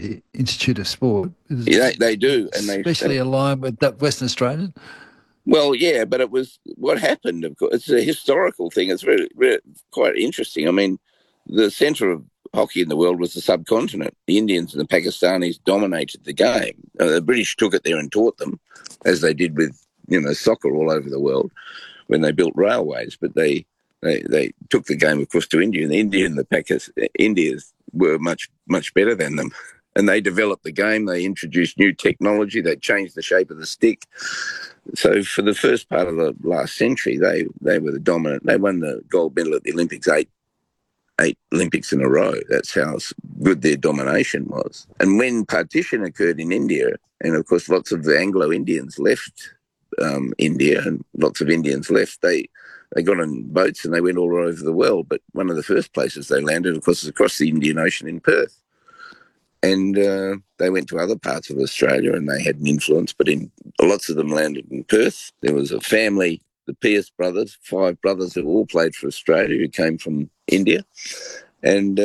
Institute of Sport. Yeah, they do. And especially aligned with that Western Australian. Well, yeah, but it was what happened. Of course, it's a historical thing. It's very quite interesting. I mean, the centre of hockey in the world was the subcontinent. The Indians and the Pakistanis dominated the game. The British took it there and taught them, as they did with soccer all over the world when they built railways. But they took the game, of course, to India, and the India and the Indians were much better than them. And they developed the game. They introduced new technology. They changed the shape of the stick. So for the first part of the last century, they were the dominant. They won the gold medal at the Olympics eight Olympics in a row. That's how good their domination was. And when partition occurred in India, and of course lots of the Anglo-Indians left India, and lots of Indians left, they got on boats and they went all over the world. But one of the first places they landed, of course, was across the Indian Ocean in Perth. And they went to other parts of Australia and they had an influence, but lots of them landed in Perth. There was a family, the Pierce brothers, 5 brothers who all played for Australia who came from India. And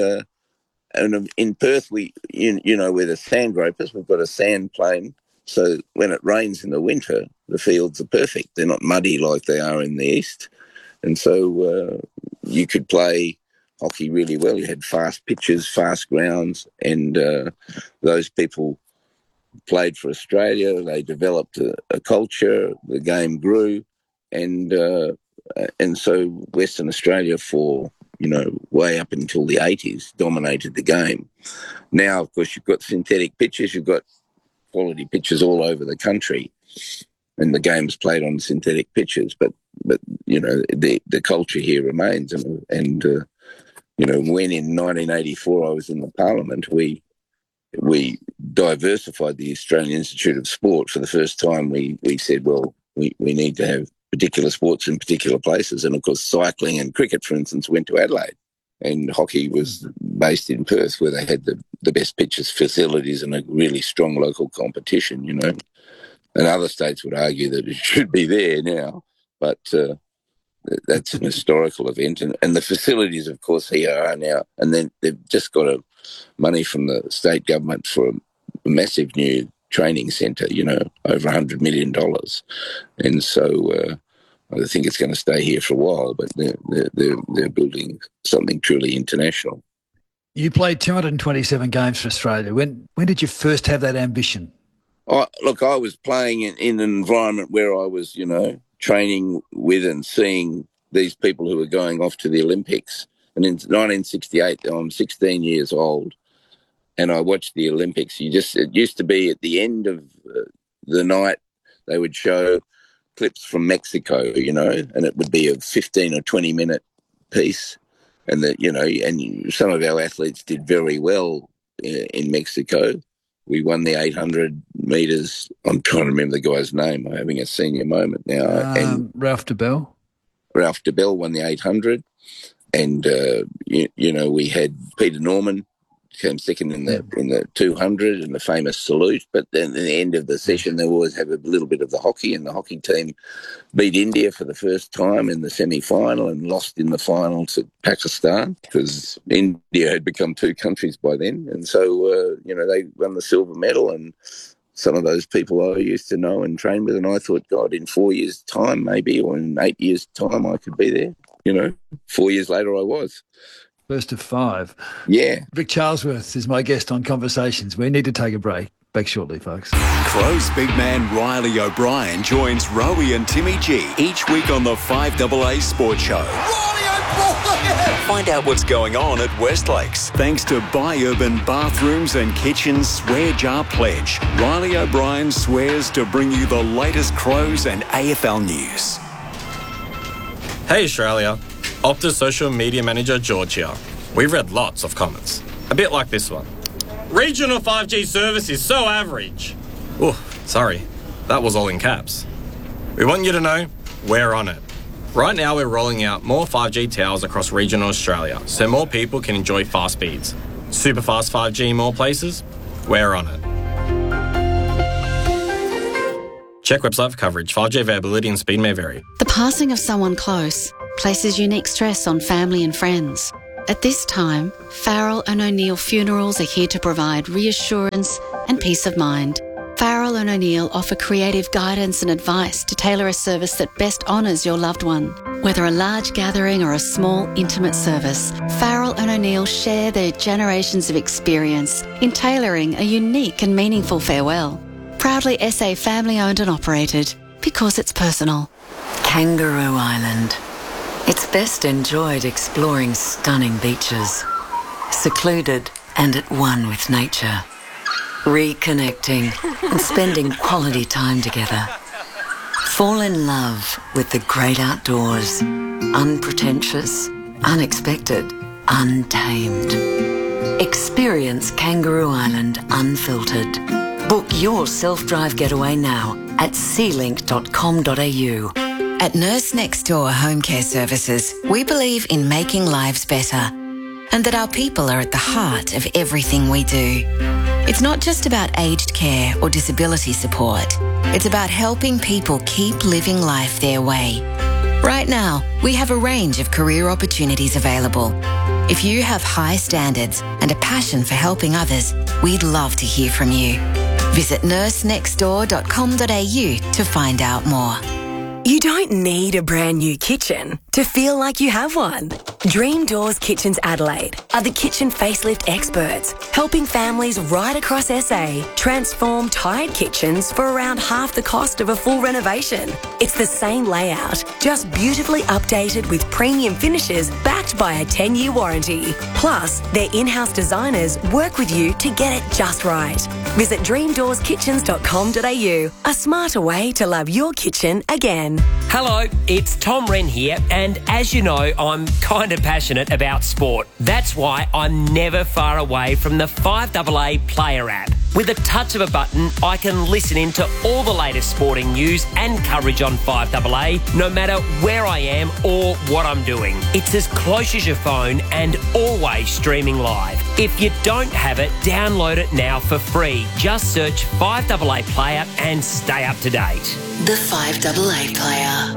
in Perth, we're the sand gropers. We've got a sand plain. So when it rains in the winter, the fields are perfect. They're not muddy like they are in the east. And so you could play hockey really well. You had fast pitches, fast grounds, and those people played for Australia. They developed a culture. The game grew, and so Western Australia for way up until the 80s dominated the game. Now, of course, you've got synthetic pitches. You've got quality pitches all over the country, and the game's played on synthetic pitches. But the culture here remains, and when in 1984 I was in the Parliament, we diversified the Australian Institute of Sport. For the first time, we said, well, we need to have particular sports in particular places. And, of course, cycling and cricket, for instance, went to Adelaide. And hockey was based in Perth, where they had the best pitches, facilities, and a really strong local competition, And other states would argue that it should be there now. But that's an historical event, and the facilities, of course, here are now, and then they've just got money from the state government for a massive new training centre, over $100 million, and so I think it's going to stay here for a while. But they're building something truly international. You played 227 games for Australia. When did you first have that ambition? Look, I was playing in an environment where I was, training with and seeing these people who were going off to the Olympics. And in 1968, I'm 16 years old, and I watched the Olympics. It used to be at the end of the night, they would show clips from Mexico, and it would be a 15 or 20 minute piece. And and some of our athletes did very well in Mexico. We won the 800 metres. I'm trying to remember the guy's name. I'm having a senior moment now. And Ralph DeBell. Ralph DeBell won the 800. And, we had Peter Norman came second in the 200 and the famous salute. But then at the end of the session, they always have a little bit of the hockey, and the hockey team beat India for the first time in the semi-final and lost in the final to Pakistan because India had become 2 countries by then. And so, they won the silver medal, and some of those people I used to know and train with, and I thought, God, in 4 years' time maybe, or in 8 years' time I could be there. 4 years later I was. First of 5. Yeah. Rick Charlesworth is my guest on Conversations. We need to take a break. Back shortly, folks. Crows big man Riley O'Brien joins Rowie and Timmy G each week on the 5AA Sports Show. Riley O'Brien! Find out what's going on at Westlakes. Thanks to Buy Urban Bathrooms and Kitchens Swear Jar Pledge. Riley O'Brien swears to bring you the latest Crows and AFL news. Hey Australia, Optus social media manager George here. We've read lots of comments, a bit like this one. Regional 5G service is so average. Oh, sorry, that was all in caps. We want you to know we're on it. Right now we're rolling out more 5G towers across regional Australia so more people can enjoy fast speeds. Super fast 5G in more places? We're on it. Check website for coverage. 5G availability and speed may vary. The passing of someone close places unique stress on family and friends. At this time, Farrell and O'Neill Funerals are here to provide reassurance and peace of mind. Farrell and O'Neill offer creative guidance and advice to tailor a service that best honours your loved one. Whether a large gathering or a small, intimate service, Farrell and O'Neill share their generations of experience in tailoring a unique and meaningful farewell. Proudly SA family-owned and operated, because it's personal. Kangaroo Island. It's best enjoyed exploring stunning beaches, secluded and at one with nature, reconnecting and spending quality time together. Fall in love with the great outdoors, unpretentious, unexpected, untamed. Experience Kangaroo Island unfiltered. Book your self-drive getaway now at sealink.com.au. At Nurse Next Door Home Care Services, we believe in making lives better and that our people are at the heart of everything we do. It's not just about aged care or disability support. It's about helping people keep living life their way. Right now, we have a range of career opportunities available. If you have high standards and a passion for helping others, we'd love to hear from you. Visit nursenextdoor.com.au to find out more. You don't need a brand new kitchen to feel like you have one. Dream Doors Kitchens Adelaide are the kitchen facelift experts, helping families right across SA transform tired kitchens for around half the cost of a full renovation. It's the same layout, just beautifully updated with premium finishes backed by a 10-year warranty. Plus, their in-house designers work with you to get it just right. Visit dreamdoorskitchens.com.au, a smarter way to love your kitchen again. Hello, it's Tom Wren here, and as you know, I'm kind of passionate about sport. That's why I'm never far away from the 5AA Player app. With a touch of a button, I can listen in to all the latest sporting news and coverage on 5AA, no matter where I am or what I'm doing. It's as close as your phone and always streaming live. If you don't have it, download it now for free. Just search 5AA Player and stay up to date. The 5AA Player.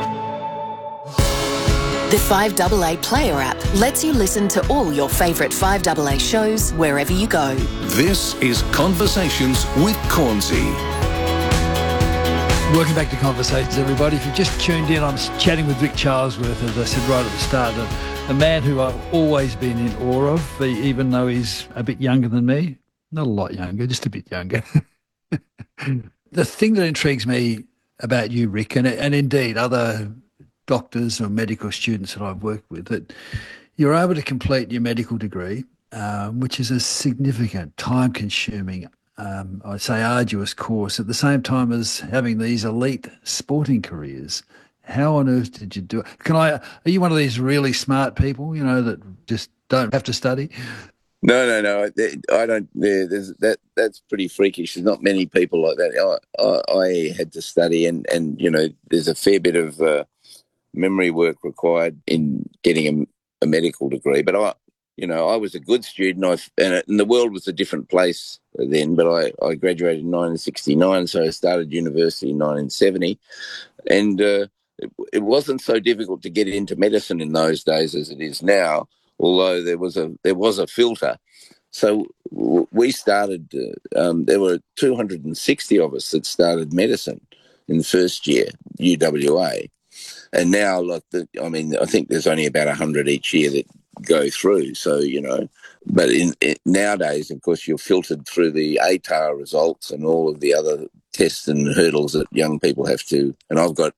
The 5AA Player app lets you listen to all your favourite 5AA shows wherever you go. This is Conversations with Cornsey. Welcome back to Conversations, everybody. If you've just tuned in, I'm chatting with Rick Charlesworth, as I said right at the start, a man who I've always been in awe of, even though he's a bit younger than me. Not a lot younger, just a bit younger. The thing that intrigues me about you, Rick, and indeed other doctors or medical students that I've worked with, that you're able to complete your medical degree, which is a significant, time-consuming, I'd say arduous course, at the same time as having these elite sporting careers. How on earth did you do it? Are you one of these really smart people, that just don't have to study? No. I don't. That's pretty freakish. There's not many people like that. I had to study, and there's a fair bit of memory work required in getting a medical degree. But I was a good student. And the world was a different place then. But I graduated in 1969, so I started university in 1970, and it wasn't so difficult to get into medicine in those days as it is now. Although there was a filter. So we started, there were 260 of us that started medicine in the first year, UWA. And now, I think there's only about 100 each year that go through. So, but nowadays, of course, you're filtered through the ATAR results and all of the other tests and hurdles that young people have to. And I've got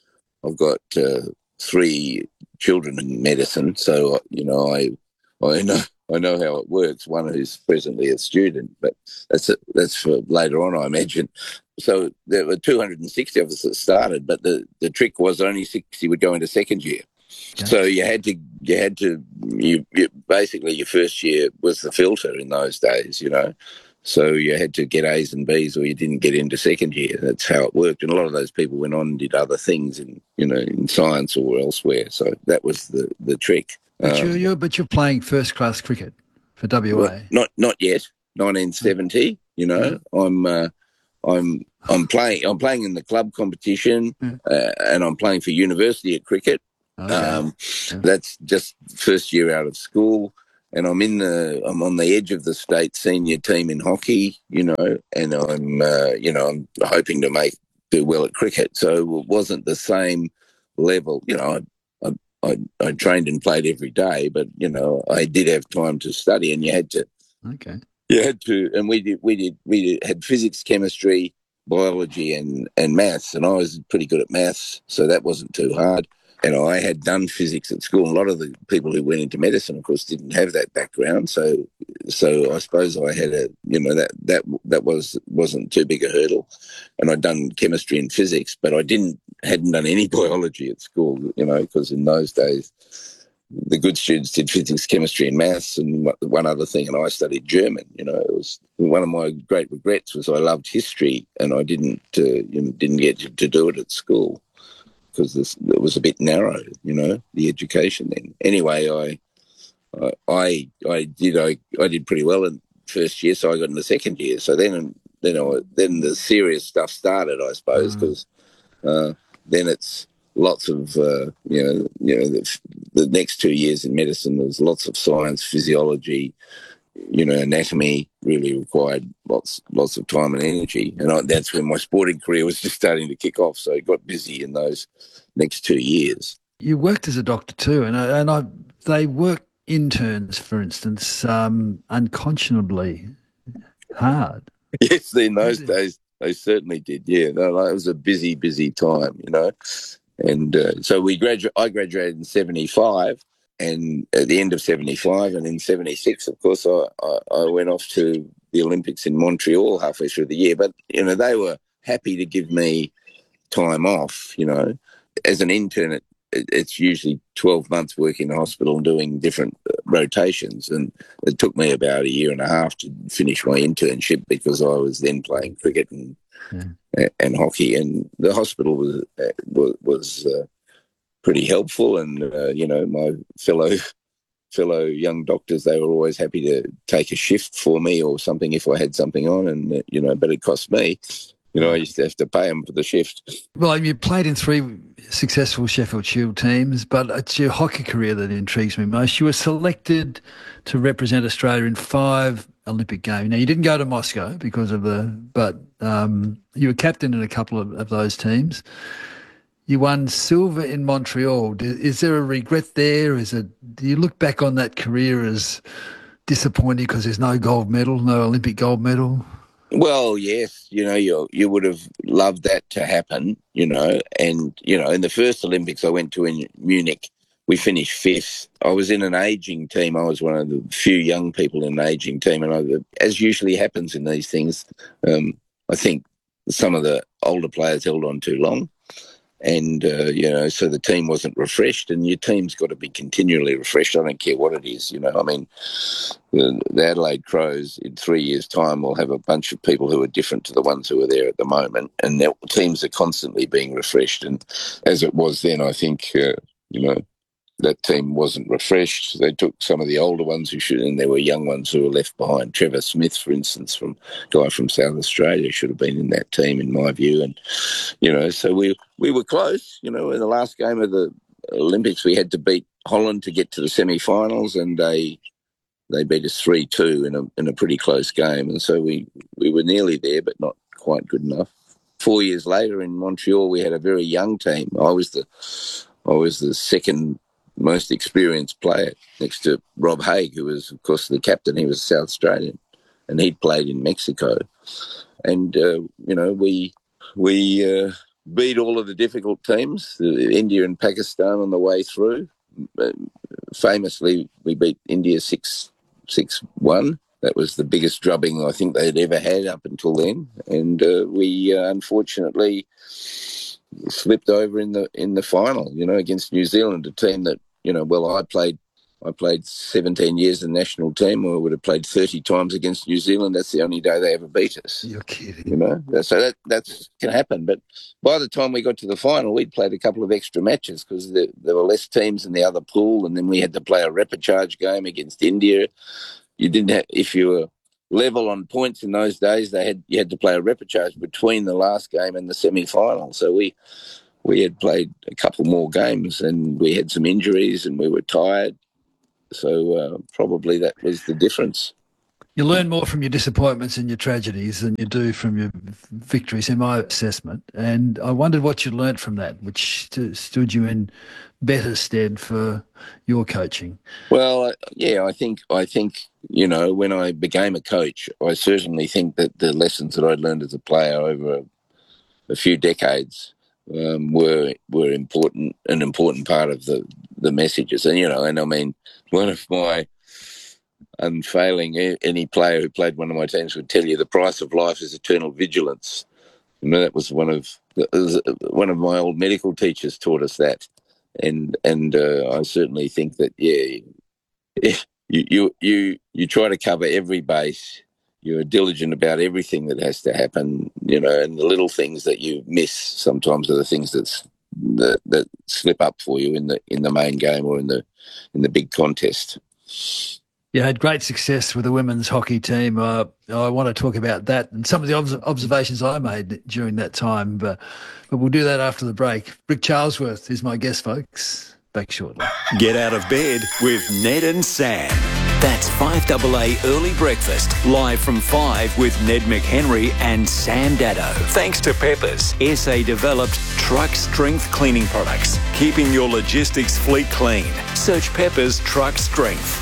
3 children in medicine, so I know how it works. One who's presently a student, but that's for later on, I imagine. So there were 260 of us that started, but the trick was only 60 would go into second year. Okay. So you basically your first year was the filter in those days, So you had to get A's and B's or you didn't get into second year. That's how it worked. And a lot of those people went on and did other things in science or elsewhere. So that was the trick. But you're playing first-class cricket for WA. Well, not yet. 1970, I'm playing in the club competition and I'm playing for university at cricket. Okay. That's just first year out of school, and I'm on the edge of the state senior team in hockey, and I'm hoping to do well at cricket. So it wasn't the same level, I trained and played every day, but I did have time to study, and you had to. Okay. You had to, and we had physics, chemistry, biology, and maths, and I was pretty good at maths, so that wasn't too hard. And I had done physics at school. A lot of the people who went into medicine, of course, didn't have that background. So I suppose I had that wasn't too big a hurdle. And I'd done chemistry and physics, but hadn't done any biology at school, because in those days the good students did physics, chemistry, and maths, and one other thing, and I studied German. It was one of my great regrets was I loved history, and I didn't get to do it at school because it was a bit narrow, the education then. Anyway, I did pretty well in first year, so I got in the second year. So then the serious stuff started, I suppose, because then it's lots of the next 2 years in medicine. There's lots of science, physiology, anatomy. Really required lots of time and energy, and that's when my sporting career was just starting to kick off. So I got busy in those next 2 years. You worked as a doctor too, and they work interns, for instance, unconscionably hard. Yes, in those days they certainly did. Yeah, it was a busy time, And so I graduated in 75, and at the end of 75, and in 76, of course, I went off to the Olympics in Montreal halfway through the year. But, they were happy to give me time off, As an intern, it's usually 12 months working in the hospital and doing different rotations. And it took me about a year and a half to finish my internship because I was then playing cricket and hockey, and the hospital was pretty helpful, and my fellow young doctors, they were always happy to take a shift for me or something if I had something on, and but it cost me. I used to have to pay them for the shift. Well, you played in 3 successful Sheffield Shield teams, but it's your hockey career that intrigues me most. You were selected to represent Australia in 5 Olympic Games. Now, you didn't go to Moscow but you were captain in a couple of those teams. You won silver in Montreal. Is there a regret there? Do you look back on that career as disappointing because there's no Olympic gold medal? Well, yes, you would have loved that to happen, and, in the first Olympics I went to in Munich, we finished 5th. I was in an ageing team. I was one of the few young people in an ageing team, and as usually happens in these things, I think some of the older players held on too long. And, so the team wasn't refreshed, and your team's got to be continually refreshed. I don't care what it is, I mean, the Adelaide Crows in 3 years' time will have a bunch of people who are different to the ones who are there at the moment, and their teams are constantly being refreshed. And as it was then, I think, that team wasn't refreshed. They took some of the older ones who should, and there were young ones who were left behind. Trevor Smith, for instance, guy from South Australia, should have been in that team, in my view. And, so we were close. In the last game of the Olympics, we had to beat Holland to get to the semi-finals, and they beat us 3-2 in a pretty close game. And so we were nearly there, but not quite good enough. 4 years later in Montreal, we had a very young team. I was the second most experienced player next to Rob Haig, who was, of course, the captain. He was South Australian, and he'd played in Mexico. And, we beat all of the difficult teams, India and Pakistan on the way through. Famously, we beat India 6-1. That was the biggest drubbing I think they'd ever had up until then. And we unfortunately slipped over in the final, against New Zealand, a team that, I played 17 years in the national team. I would have played 30 times against New Zealand. That's the only day they ever beat us. You're kidding. So that can happen. But by the time we got to the final, we'd played a couple of extra matches because there were less teams in the other pool, and then we had to play a repechage game against India. You didn't have, if you were level on points in those days, you had to play a repechage between the last game and the semi-final. So we we had played a couple more games and we had some injuries and we were tired. So probably that was the difference. You learn more from your disappointments and your tragedies than you do from your victories, in my assessment. And I wondered what you learnt from that, which stood you in better stead for your coaching. Well, I think when I became a coach, I certainly think that the lessons that I'd learned as a player over a few decades were important, an important part of the messages. And I mean, one of my unfailing, any player who played one of my teams would tell you the price of life is eternal vigilance. That was one of my old medical teachers taught us that, and I certainly think that you try to cover every base. You're diligent about everything that has to happen, and the little things that you miss sometimes are the things that slip up for you in the main game or in the big contest. You had great success with the women's hockey team. I want to talk about that and some of the observations I made during that time, but we'll do that after the break. Rick Charlesworth is my guest, folks. Back shortly. Get out of bed with Ned and Sam. That's 5AA Early Breakfast, live from 5 with Ned McHenry and Sam Dado. Thanks to Peppers, SA-developed truck strength cleaning products, keeping your logistics fleet clean. Search Peppers Truck Strength.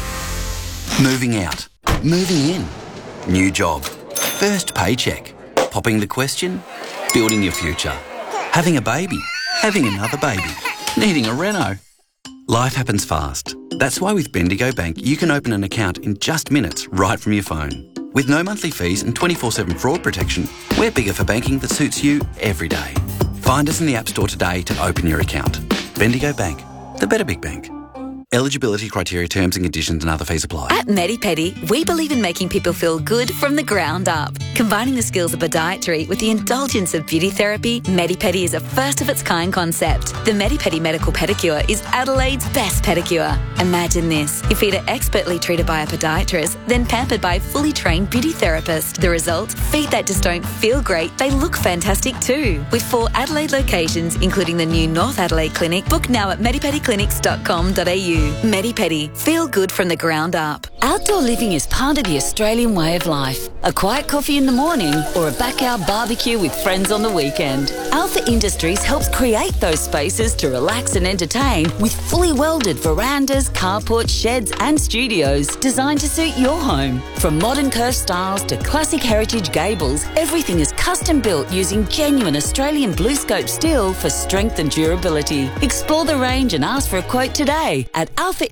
Moving out. Moving in. New job. First paycheck. Popping the question. Building your future. Having a baby. Having another baby. Needing a reno. Life happens fast. That's why with Bendigo Bank, you can open an account in just minutes right from your phone. With no monthly fees and 24/7 fraud protection, we're bigger for banking that suits you every day. Find us in the App Store today to open your account. Bendigo Bank, the better big bank. Eligibility criteria, terms and conditions and other fees apply. At MediPedi, we believe in making people feel good from the ground up. Combining the skills of podiatry with the indulgence of beauty therapy, MediPedi is a first-of-its-kind concept. The MediPedi Medical Pedicure is Adelaide's best pedicure. Imagine this. Your feet are expertly treated by a podiatrist, then pampered by a fully trained beauty therapist. The result? Feet that just don't feel great, they look fantastic too. With 4 Adelaide locations, including the new North Adelaide Clinic, book now at medipediclinics.com.au. MediPedi. Feel good from the ground up. Outdoor living is part of the Australian way of life. A quiet coffee in the morning or a backyard barbecue with friends on the weekend. Alpha Industries helps create those spaces to relax and entertain with fully welded verandas, carports, sheds and studios designed to suit your home. From modern curved styles to classic heritage gables, everything is custom built using genuine Australian blue scope steel for strength and durability. Explore the range and ask for a quote today at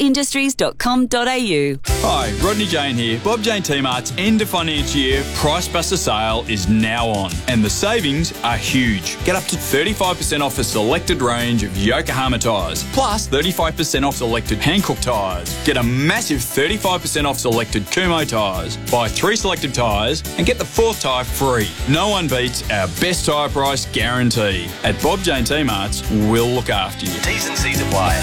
alphaindustries.com.au. Hi, Rodney Jane here. Bob Jane T-Mart's end of financial year Price Buster sale is now on, and the savings are huge. Get up to 35% off a selected range of Yokohama tyres, plus 35% off selected Hankook tyres. Get a massive 35% off selected Kumho tyres. Buy 3 selected tyres and get the 4th tyre free. No one beats our best tyre price guarantee. At Bob Jane T-Mart's, we'll look after you. T's and C's apply.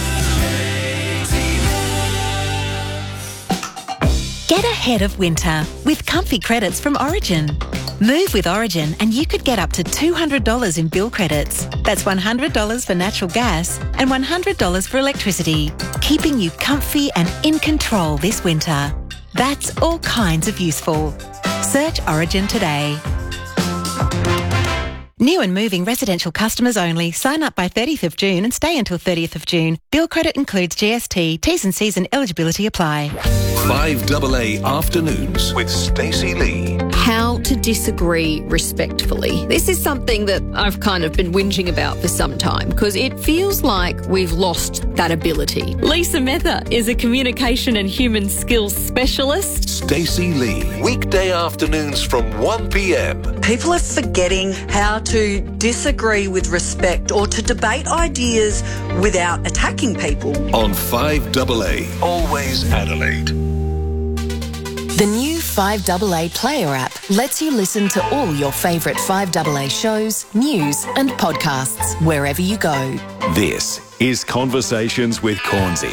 Get ahead of winter with comfy credits from Origin. Move with Origin and you could get up to $200 in bill credits. That's $100 for natural gas and $100 for electricity, keeping you comfy and in control this winter. That's all kinds of useful. Search Origin today. New and moving residential customers only. Sign up by 30th of June and stay until 30th of June. Bill credit includes GST. T's and C's and eligibility apply. 5AA Afternoons with Stacey Lee. How to disagree respectfully. This is something that I've kind of been whinging about for some time because it feels like we've lost that ability. Lisa Mether is a communication and human skills specialist. Stacey Lee. Weekday afternoons from 1 p.m. People are forgetting how to disagree with respect or to debate ideas without attacking people. On 5AA, always Adelaide. The new 5AA Player app lets you listen to all your favourite 5AA shows, news and podcasts wherever you go. This is Conversations with Cornsey.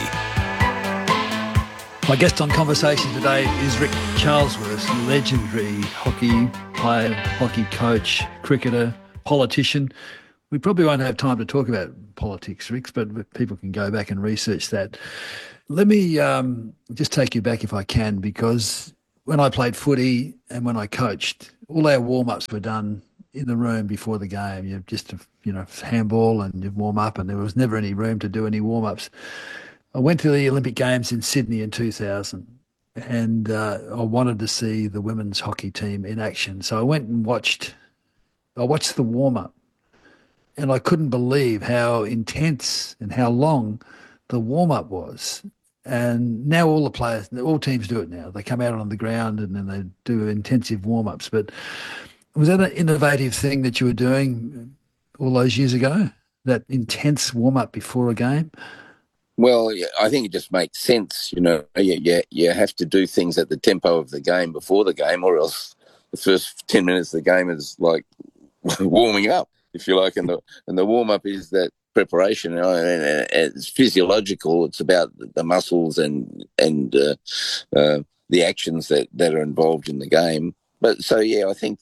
My guest on Conversation today is Rick Charlesworth, legendary hockey player, hockey coach, cricketer, politician. We probably won't have time to talk about politics, Ricks, but people can go back and research that. Let me just take you back if I can, because when I played footy and when I coached, all our warm-ups were done in the room before the game. You just, handball and you warm up, and there was never any room to do any warm-ups. I went to the Olympic Games in Sydney in 2000, and I wanted to see the women's hockey team in action. So I went and watched the warm-up, and I couldn't believe how intense and how long the warm-up was. And now all teams do it now. They come out on the ground and then they do intensive warm-ups. But was that an innovative thing that you were doing all those years ago, that intense warm-up before a game? Well, I think it just makes sense. You have to do things at the tempo of the game before the game, or else the first 10 minutes of the game is like warming up, if you like, and the warm-up is that preparation. And it's physiological. It's about the muscles and the actions that are involved in the game. But so I think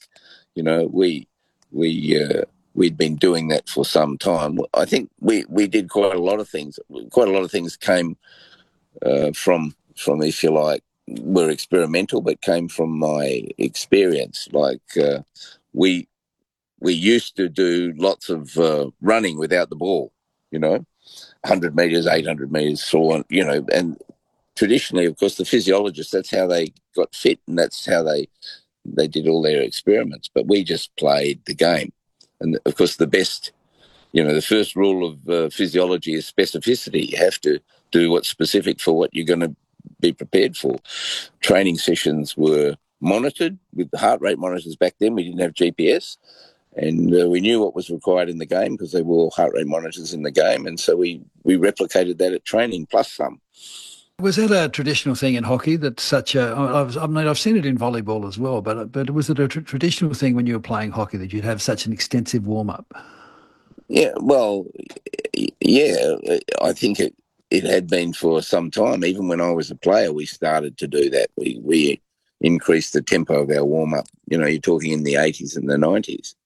we'd been doing that for some time. I think we did quite a lot of things. Quite a lot of things came from, if you like, were experimental, but came from my experience. Like we used to do lots of running without the ball, 100 metres, 800 metres, so on, and traditionally, of course, the physiologists, that's how they got fit and that's how they did all their experiments. But we just played the game. And, of course, the first rule of physiology is specificity. You have to do what's specific for what you're going to be prepared for. Training sessions were monitored with the heart rate monitors back then. We didn't have GPS. And we knew what was required in the game because they wore heart rate monitors in the game. And so we replicated that at training, plus some. Was that a traditional thing in hockey? That I've seen it in volleyball as well, but was it a traditional thing when you were playing hockey that you'd have such an extensive warm-up? Yeah, well, yeah, I think it had been for some time. Even when I was a player, we started to do that. We increased the tempo of our warm-up. You're talking in the 80s and the 90s.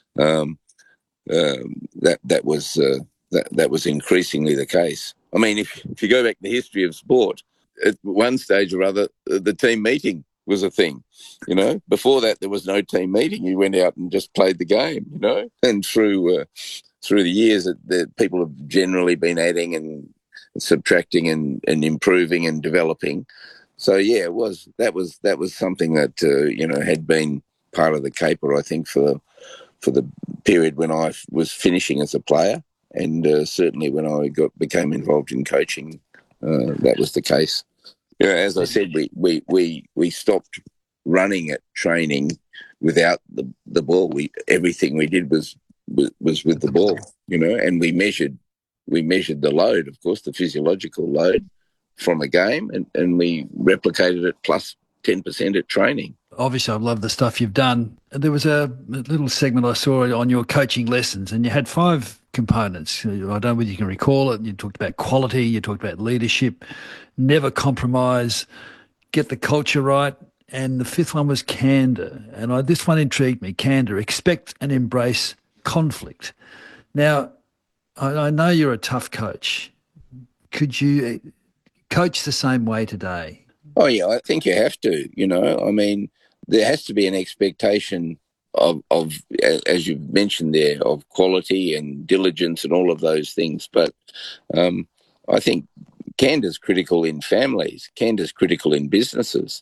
That was increasingly the case. I mean, if you go back to the history of sport, at one stage or other, the team meeting was a thing. Before that, there was no team meeting. You went out and just played the game. And through the years, the people have generally been adding and subtracting and improving and developing. So yeah, that was something that had been part of the caper, I think, for the period when I was finishing as a player. And certainly when I became involved in coaching, that was the case. As I said, we stopped running at training without the ball. Everything we did was with the ball, and we measured the load, of course, the physiological load from a game, and we replicated it plus 10% at training. Obviously, I love the stuff you've done. There was a little segment I saw on your coaching lessons, and you had 5 components. I don't know whether you can recall it. You talked about quality, you talked about leadership, never compromise, get the culture right, and the 5th one was candour. And this one intrigued me, candour, expect and embrace conflict. Now, I know you're a tough coach. Could you coach the same way today? Oh, yeah, I think you have to, I mean, there has to be an expectation of, as you've mentioned there, of quality and diligence and all of those things. But I think candour's critical in families. Candour's critical in businesses.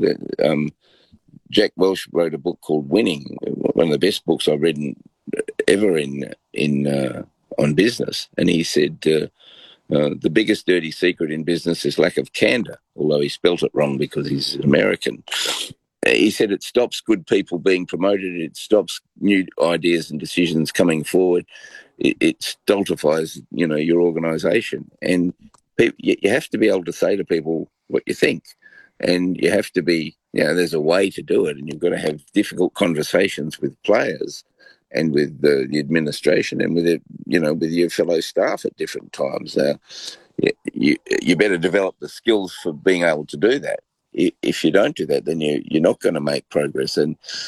Jack Welch wrote a book called Winning, one of the best books I've read ever on business. And he said the biggest dirty secret in business is lack of candour, although he spelt it wrong because he's American. He said it stops good people being promoted. It stops new ideas and decisions coming forward. It stultifies, your organisation. And you have to be able to say to people what you think. And you have to be, there's a way to do it. And you've got to have difficult conversations with players and with the administration and with your fellow staff at different times. You better develop the skills for being able to do that. If you don't do that, then you're not going to make progress. And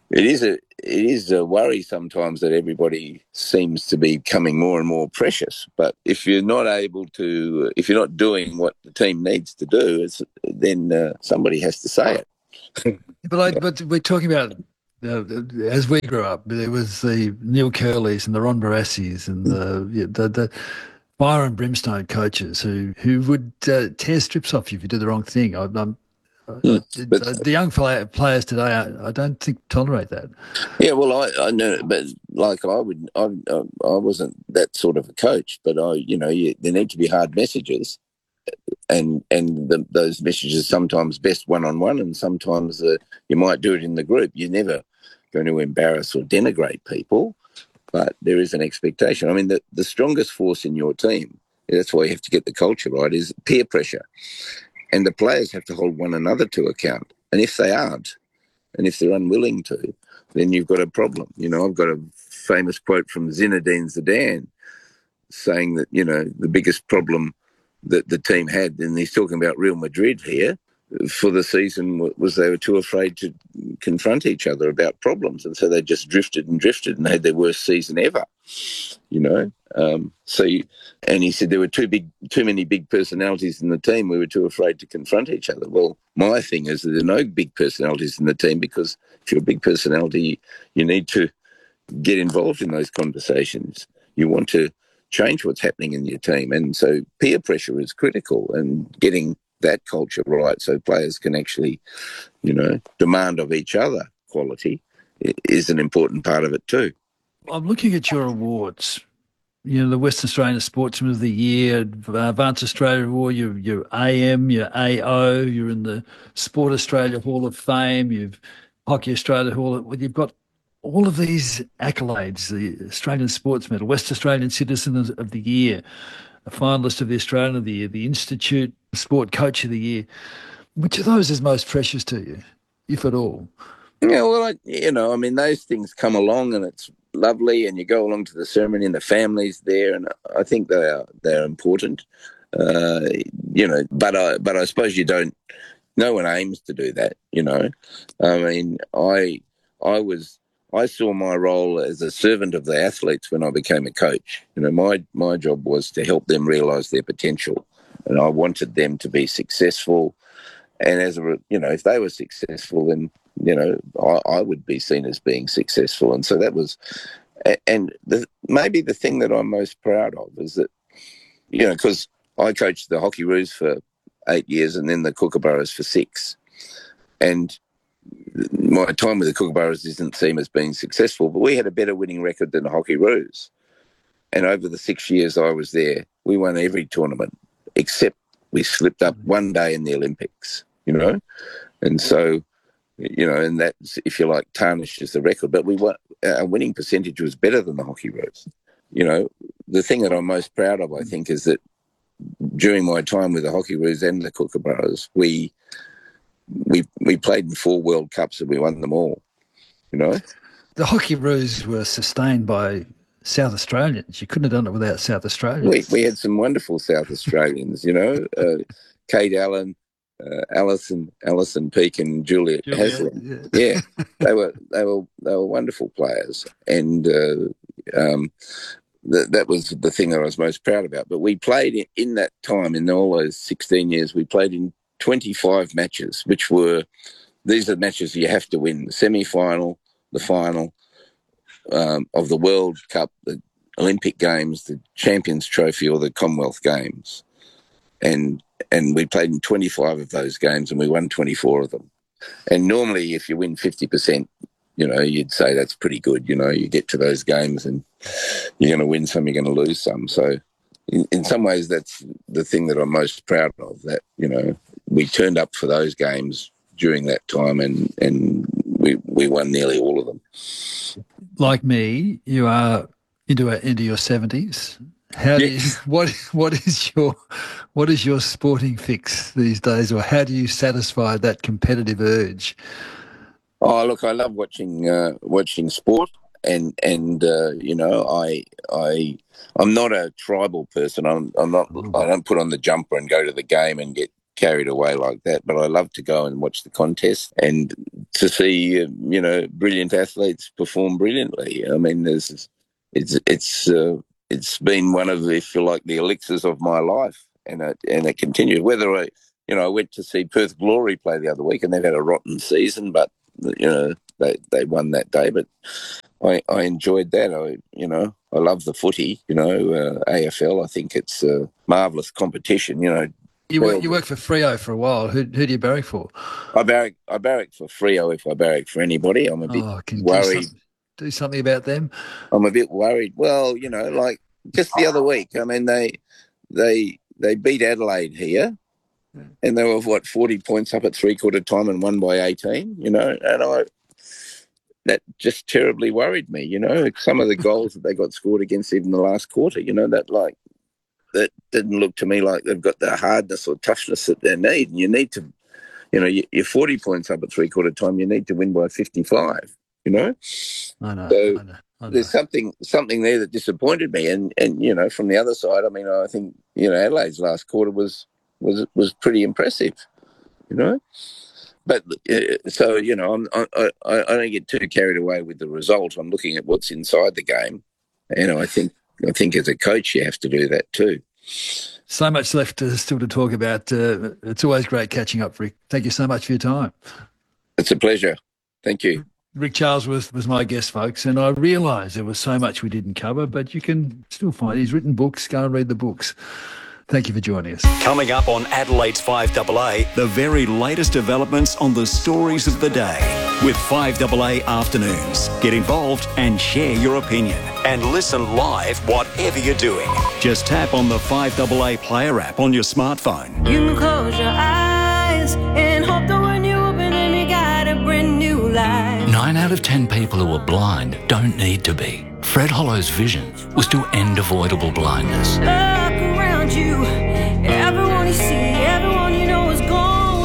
It is a worry sometimes that everybody seems to be becoming more and more precious. But if you're not if you're not doing what the team needs to do, then somebody has to say it. But we're talking about, as we grew up, there was the Neil Curleys and the Ron Barassis and the Byron Brimstone coaches who would tear strips off you if you did the wrong thing. The young players today, I don't think tolerate that. Yeah, well, I know, but like I wasn't that sort of a coach, but there need to be hard messages, and those messages sometimes best one-on-one, and sometimes you might do it in the group. You're never going to embarrass or denigrate people, but there is an expectation. I mean, the strongest force in your team, that's why you have to get the culture right, is peer pressure. And the players have to hold one another to account. And if they aren't, and if they're unwilling to, then you've got a problem. I've got a famous quote from Zinedine Zidane saying that, the biggest problem that the team had, and he's talking about Real Madrid here, for the season was they were too afraid to confront each other about problems. And so they just drifted and had their worst season ever, and he said there were too many big personalities in the team. We were too afraid to confront each other. Well, my thing is that there are no big personalities in the team, because if you're a big personality, you need to get involved in those conversations. You want to change what's happening in your team. And so peer pressure is critical, and getting that culture right so players can actually, demand of each other quality is an important part of it too. I'm looking at your awards. The Western Australian Sportsman of the Year, Advance Australia Award, your AM, your AO, you're in the Sport Australia Hall of Fame, you've Hockey Australia you've got all of these accolades, the Australian Sports Medal, West Australian Citizen of the Year, a finalist of the Australian of the Year, the Institute Sport Coach of the Year. Which of those is most precious to you, if at all? Yeah, well, those things come along and it's lovely, and you go along to the ceremony and the family's there, and I think they're important. But I suppose no one aims to do that, I mean, I saw my role as a servant of the athletes when I became a coach. My job was to help them realise their potential, and I wanted them to be successful. And if they were successful, then I would be seen as being successful. And so that was, and maybe the thing that I'm most proud of is that, because I coached the Hockeyroos for 8 years and then the Kookaburras for 6, and my time with the Kookaburras didn't seem as being successful, but we had a better winning record than the Hockeyroos. And over the 6 years I was there, we won every tournament, except we slipped up one day in the Olympics, and so, and that, if you like, tarnishes the record. But our winning percentage was better than the Hockeyroos. The thing that I'm most proud of, I think, is that during my time with the Hockeyroos and the Kookaburras, we played in 4 World Cups and we won them all, The Hockeyroos were sustained by South Australians. You couldn't have done it without South Australians. We had some wonderful South Australians, Kate Allen, Alison Peake and Juliet Haslam. Yeah, they were wonderful players, and that was the thing that I was most proud about. But we played in that time, in all those 16 years, we played in 25 matches, these are matches you have to win: the semi-final, the final of the World Cup, the Olympic Games, the Champions Trophy, or the Commonwealth Games. And we played in 25 of those games and we won 24 of them. And normally if you win 50%, you'd say that's pretty good. You get to those games and you're going to win some, you're going to lose some. So in some ways that's the thing that I'm most proud of, that, we turned up for those games during that time and we won nearly all of them. Like me, you are into your 70s. What is your sporting fix these days, or how do you satisfy that competitive urge? Oh, look, I love watching sport, and I'm not a tribal person. I'm not. I don't put on the jumper and go to the game and get carried away like that, but I love to go and watch the contest and to see, brilliant athletes perform brilliantly. I mean, it's been one of, if you like, the elixirs of my life, and it continues. Whether I went to see Perth Glory play the other week, and they've had a rotten season, but they won that day. But I enjoyed that. I love the footy. AFL. I think it's a marvellous competition. You worked for Freo for a while. Who do you barrack for? I barrack for Freo if I barrack for anybody. I'm a bit worried. Do something about them. I'm a bit worried. Well, like just the other week. I mean, they beat Adelaide here, and they were 40 points up at 3/4 time and won by 18. And that just terribly worried me. Some of the goals that they got scored against even the last quarter. That didn't look to me like they've got the hardness or toughness that they need. And you need to, you're 40 points up at 3/4 time. You need to win by 55. I know. So there's something there that disappointed me. And from the other side, I mean, I think Adelaide's last quarter was pretty impressive. But so I don't get too carried away with the result. I'm looking at what's inside the game, and I think as a coach you have to do that too. So much left still to talk about. It's always great catching up, Rick. Thank you so much for your time. It's a pleasure. Thank you. Rick Charlesworth was my guest, folks, and I realised there was so much we didn't cover, but you can still find he's written books. Go and read the books. Thank you for joining us. Coming up on Adelaide's 5AA, the very latest developments on the stories of the day with 5AA Afternoons. Get involved and share your opinion. And listen live whatever you're doing. Just tap on the 5AA Player app on your smartphone. You can close your eyes and hope that when you open them you got a brand new life. 9 out of 10 people who are blind don't need to be. Fred Hollow's vision was to end avoidable blindness. Look around you, everyone you see, everyone you know is gone.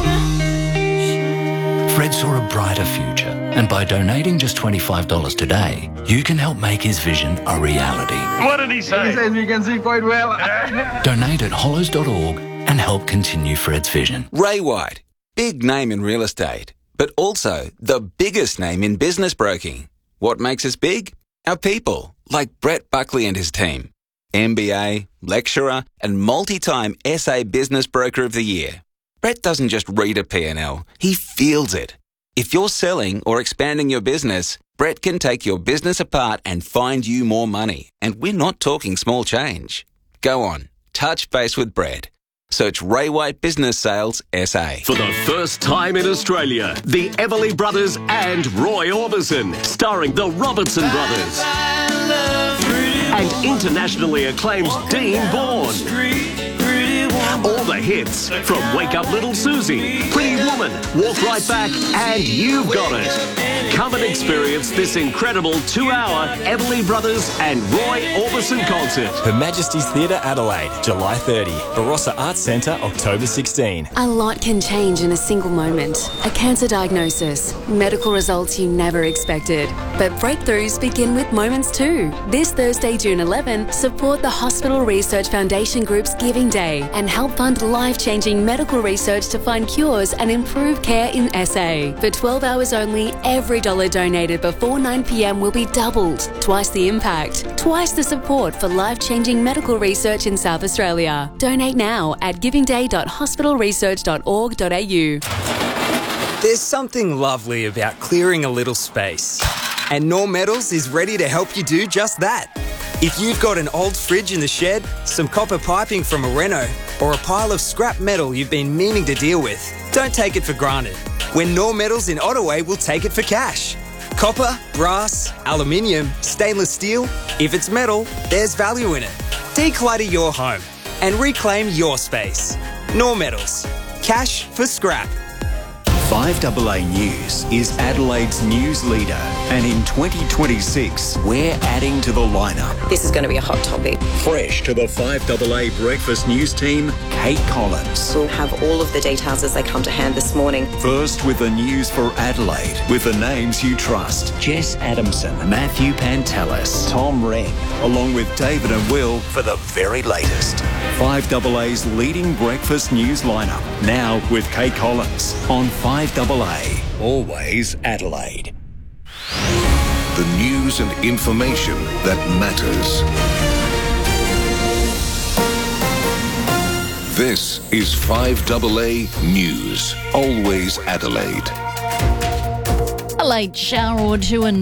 Fred saw a brighter future, and by donating just $25 today, you can help make his vision a reality. What did he say? He says you can see quite well. Donate at hollows.org and help continue Fred's vision. Ray White, big name in real estate, but also the biggest name in business broking. What makes us big? Our people, like Brett Buckley and his team. MBA, lecturer, and multi-time SA Business Broker of the Year. Brett doesn't just read a P&L, he feels it. If you're selling or expanding your business, Brett can take your business apart and find you more money. And we're not talking small change. Go on, touch base with Brett. Search Ray White Business Sales SA. For the first time in Australia, the Everly Brothers and Roy Orbison, starring the Robertson Brothers. And internationally acclaimed Dean Bourne. All the hits from Wake Up Little Susie, Pretty Woman, Walk Right Back, and You've Got It. Come and experience this incredible 2-hour Everly Brothers and Roy Orbison concert. Her Majesty's Theatre Adelaide, July 30. Barossa Arts Centre, October 16. A lot can change in a single moment. A cancer diagnosis, medical results you never expected. But breakthroughs begin with moments too. This Thursday, June 11, support the Hospital Research Foundation Group's Giving Day and help fund life-changing medical research to find cures and improve care in SA. For 12 hours only, every dollar donated before 9 p.m. will be doubled. Twice the impact, twice the support for life-changing medical research in South Australia. Donate now at givingday.hospitalresearch.org.au. There's something lovely about clearing a little space. And Norm Metals is ready to help you do just that. If you've got an old fridge in the shed, some copper piping from a reno, or a pile of scrap metal you've been meaning to deal with, don't take it for granted. When Norm Metals in Ottaway will take it for cash. Copper, brass, aluminium, stainless steel, if it's metal, there's value in it. Declutter your home and reclaim your space. Norm Metals. Cash for scrap. 5AA News is Adelaide's news leader. And in 2026, we're adding to the lineup. This is going to be a hot topic. Fresh to the 5AA Breakfast News team, Kate Collins. We'll have all of the details as they come to hand this morning. First with the news for Adelaide, with the names you trust. Jess Adamson, Matthew Pantelis, Tom Wren, along with David and Will for the very latest. 5AA's leading breakfast news lineup, now with Kate Collins on 5AA. Always Adelaide. The news and information that matters. This is 5AA News. Always Adelaide. A late shower or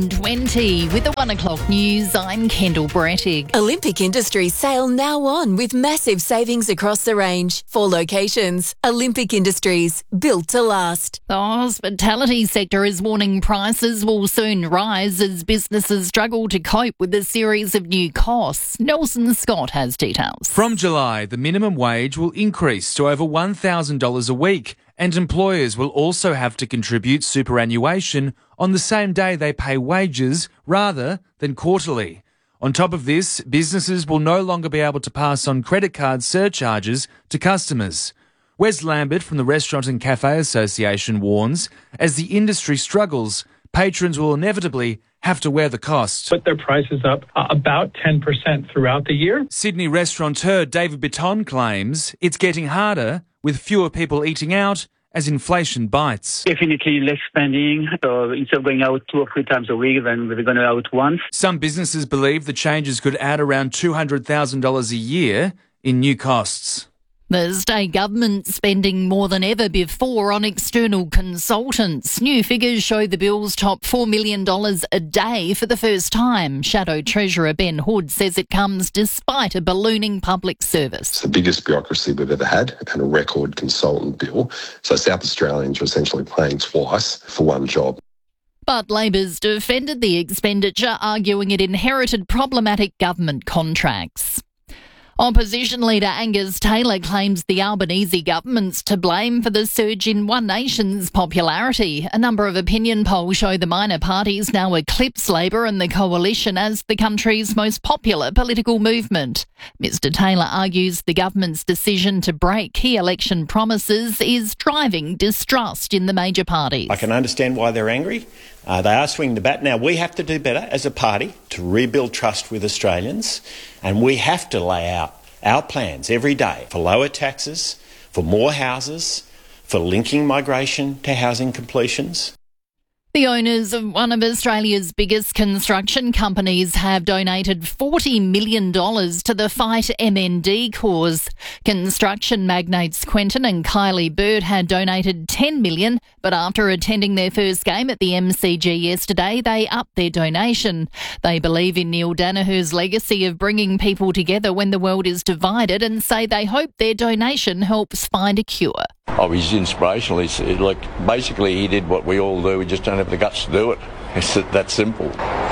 2:20 with the 1 o'clock news. I'm Kendall Brettig. Olympic Industries sale now on with massive savings across the range. 4 locations. Olympic Industries, built to last. The hospitality sector is warning prices will soon rise as businesses struggle to cope with a series of new costs. Nelson Scott has details. From July, the minimum wage will increase to over $1,000 a week, and employers will also have to contribute superannuation on the same day they pay wages rather than quarterly. On top of this, businesses will no longer be able to pass on credit card surcharges to customers. Wes Lambert from the Restaurant and Cafe Association warns, as the industry struggles, patrons will inevitably have to wear the cost. Put their prices up about 10% throughout the year. Sydney restaurateur David Bitton claims it's getting harder with fewer people eating out as inflation bites. Definitely less spending. So instead of going out 2 or 3 times a week, then we're going out once. Some businesses believe the changes could add around $200,000 a year in new costs. The state government spending more than ever before on external consultants. New figures show the bills top $4 million a day for the first time. Shadow Treasurer Ben Hood says it comes despite a ballooning public service. It's the biggest bureaucracy we've ever had and a record consultant bill. So South Australians are essentially paying twice for one job. But Labor's defended the expenditure, arguing it inherited problematic government contracts. Opposition leader Angus Taylor claims the Albanese government's to blame for the surge in One Nation's popularity. A number of opinion polls show the minor parties now eclipse Labor and the coalition as the country's most popular political movement. Mr Taylor argues the government's decision to break key election promises is driving distrust in the major parties. I can understand why they're angry. They are swinging the bat. Now, we have to do better as a party to rebuild trust with Australians, and we have to lay out our plans every day for lower taxes, for more houses, for linking migration to housing completions. The owners of one of Australia's biggest construction companies have donated $40 million to the Fight MND cause. Construction magnates Quentin and Kylie Bird had donated $10 million, but after attending their first game at the MCG yesterday, they upped their donation. They believe in Neil Danaher's legacy of bringing people together when the world is divided and say they hope their donation helps find a cure. Oh, he's inspirational. He's basically he did what we all do. We just don't have the guts to do it. It's that simple.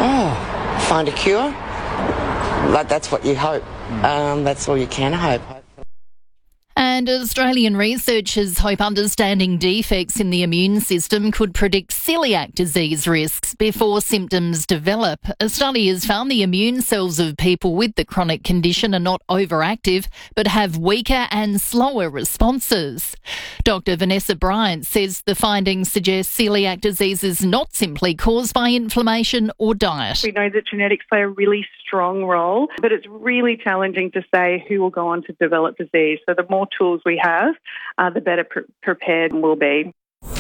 Oh, find a cure? That's what you hope. That's all you can hope. And Australian researchers hope understanding defects in the immune system could predict celiac disease risks before symptoms develop. A study has found the immune cells of people with the chronic condition are not overactive, but have weaker and slower responses. Dr. Vanessa Bryant says the findings suggest celiac disease is not simply caused by inflammation or diet. We know that genetics play a really strong role, but it's really challenging to say who will go on to develop disease. So the more tools we have, the better prepared we'll be.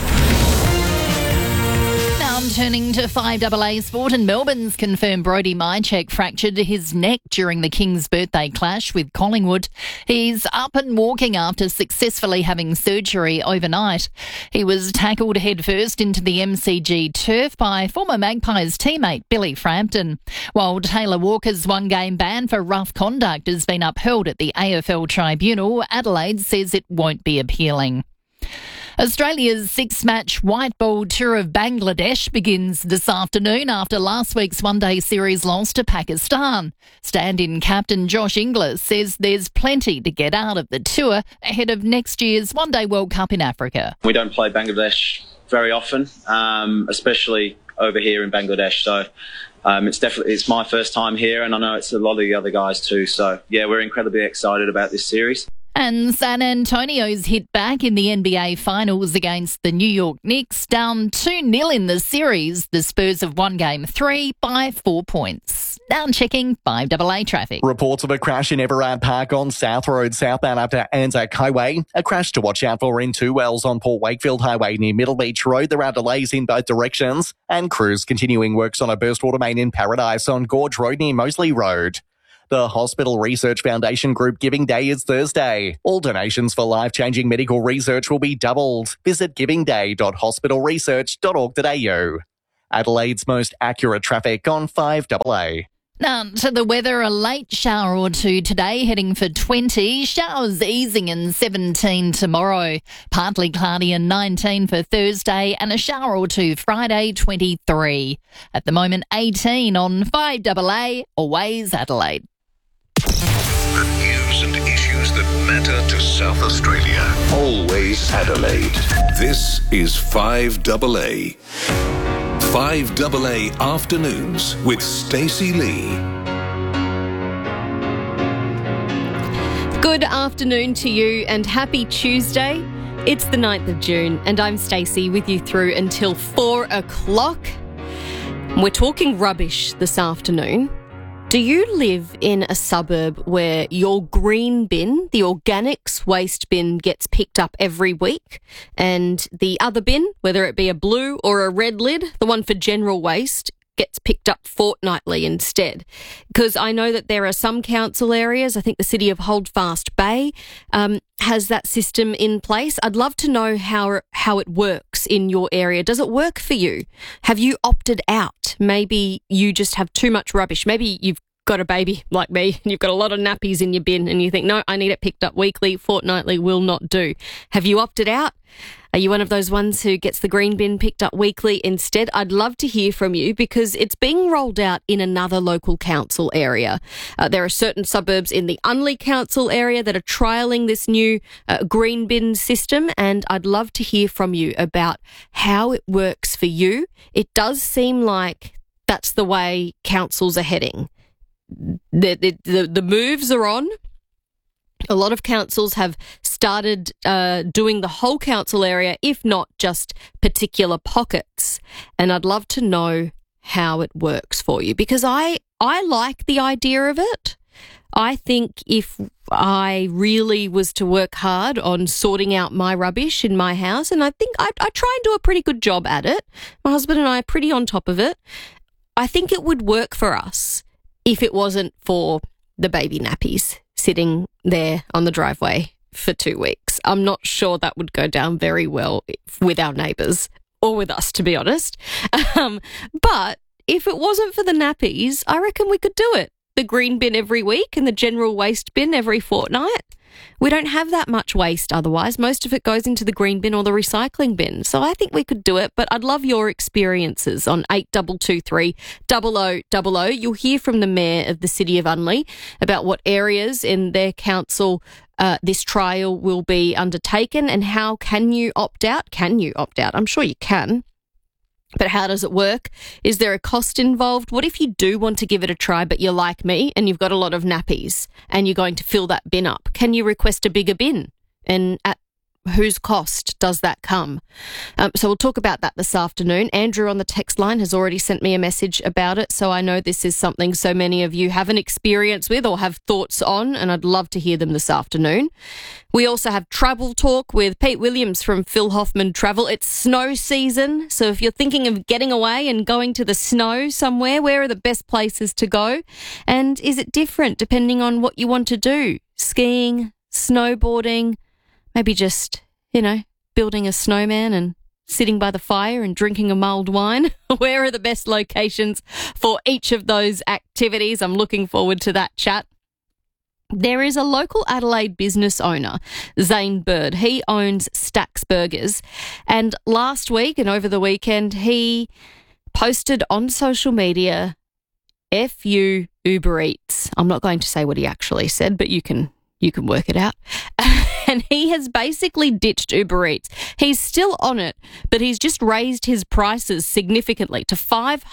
Now I'm turning to 5AA Sport, and Melbourne's confirmed Brody Mychek fractured his neck during the King's birthday clash with Collingwood. He's up and walking after successfully having surgery overnight. He was tackled headfirst into the MCG turf by former Magpies teammate Billy Frampton, while Taylor Walker's one-game ban for rough conduct has been upheld at the AFL Tribunal. Adelaide says it won't be appealing. Australia's 6-match white ball tour of Bangladesh begins this afternoon after last week's one-day series loss to Pakistan. Stand-in captain Josh Inglis says there's plenty to get out of the tour ahead of next year's One Day World Cup in Africa. We don't play Bangladesh very often, especially over here in Bangladesh. So it's my first time here, and I know it's a lot of the other guys too. So yeah, we're incredibly excited about this series. And San Antonio's hit back in the NBA Finals against the New York Knicks, down 2-0 in the series. The Spurs have won Game 3 by 4 points. Now checking 5AA traffic. Reports of a crash in Everard Park on South Road, southbound up to Anzac Highway. A crash to watch out for in Two Wells on Port Wakefield Highway near Middle Beach Road. There are delays in both directions. And crews continuing works on a burst water main in Paradise on Gorge Road near Moseley Road. The Hospital Research Foundation Group Giving Day is Thursday. All donations for life-changing medical research will be doubled. Visit givingday.hospitalresearch.org.au. Adelaide's most accurate traffic on 5AA. Now, to the weather, a late shower or two today, heading for 20. Showers easing in 17 tomorrow. Partly cloudy and 19 for Thursday, and a shower or two Friday, 23. At the moment, 18 on 5AA, always Adelaide. The news and issues that matter to South Australia. Always Adelaide. This is 5AA. 5AA Afternoons with Stacey Lee. Good afternoon to you and happy Tuesday. It's the 9th of June and I'm Stacey with you through until 4 o'clock. We're talking rubbish this afternoon. Do you live in a suburb where your green bin, the organics waste bin, gets picked up every week, and the other bin, whether it be a blue or a red lid, the one for general waste, gets picked up fortnightly instead? Because I know that there are some council areas, I think the city of Holdfast Bay has that system in place. I'd love to know how it works in your area. Does it work for you? Have you opted out? Maybe you just have too much rubbish. Maybe you've got a baby like me and you've got a lot of nappies in your bin and you think, no, I need it picked up weekly, fortnightly will not do. Have you opted out? Are you one of those ones who gets the green bin picked up weekly instead? I'd love to hear from you because it's being rolled out in another local council area. There are certain suburbs in the Unley Council area that are trialling this new green bin system, and I'd love to hear from you about how it works for you. It does seem like that's the way councils are heading. The moves are on. A lot of councils have started doing the whole council area, if not just particular pockets. And I'd love to know how it works for you because I like the idea of it. I think if I really was to work hard on sorting out my rubbish in my house, and I think I try and do a pretty good job at it, my husband and I are pretty on top of it, I think it would work for us if it wasn't for the baby nappies sitting there on the driveway for 2 weeks. I'm not sure that would go down very well with our neighbours or with us, to be honest. But if it wasn't for the nappies, I reckon we could do it. The green bin every week and the general waste bin every fortnight. We don't have that much waste otherwise. Most of it goes into the green bin or the recycling bin. So I think we could do it, but I'd love your experiences on 8223 0000. You'll hear from the Mayor of the City of Unley about what areas in their council this trial will be undertaken and how can you opt out? Can you opt out? I'm sure you can. But how does it work? Is there a cost involved? What if you do want to give it a try, but you're like me and you've got a lot of nappies and you're going to fill that bin up? Can you request a bigger bin? And at whose cost does that come? So we'll talk about that this afternoon. Andrew on the text line has already sent me a message about it, so I know this is something so many of you have an experience with or have thoughts on, and I'd love to hear them this afternoon. We also have travel talk with Pete Williams from Phil Hoffman Travel. It's snow season, so if you're thinking of getting away and going to the snow somewhere, where are the best places to go? And is it different depending on what you want to do? Skiing, snowboarding, maybe just, building a snowman and sitting by the fire and drinking a mulled wine. Where are the best locations for each of those activities? I'm looking forward to that chat. There is a local Adelaide business owner, Zane Bird. He owns Stacks Burgers. And last week and over the weekend, he posted on social media, F you Uber Eats. I'm not going to say what he actually said, but you can work it out. and he has basically ditched Uber Eats. He's still on it, but he's just raised his prices significantly to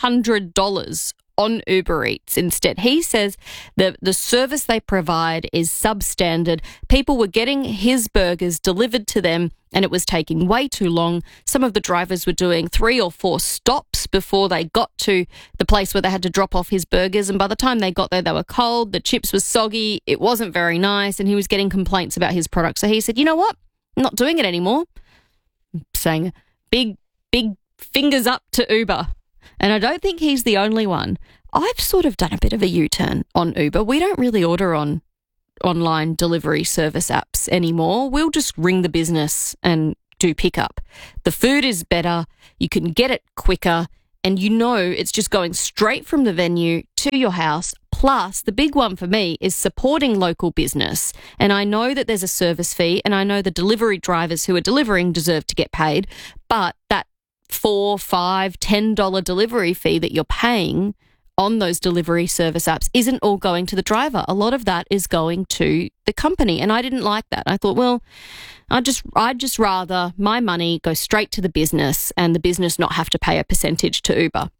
$500 on Uber Eats instead. He says the service they provide is substandard. People were getting his burgers delivered to them and it was taking way too long. Some of the drivers were doing 3 or 4 stops before they got to the place where they had to drop off his burgers, and by the time they got there, they were cold, the chips were soggy, it wasn't very nice, and he was getting complaints about his product. So he said, you know what? I'm not doing it anymore. I'm saying big fingers up to Uber. And I don't think he's the only one. I've sort of done a bit of a U-turn on Uber. We don't really order on online delivery service apps anymore. We'll just ring the business and do pickup. The food is better, you can get it quicker, and you know it's just going straight from the venue to your house. Plus, the big one for me is supporting local business. And I know that there's a service fee, and I know the delivery drivers who are delivering deserve to get paid, but that $4, $5, $10 delivery fee that you're paying on those delivery service apps isn't all going to the driver. A lot of that is going to the company, and I didn't like that. I thought, well, I'd just rather my money go straight to the business and the business not have to pay a percentage to Uber.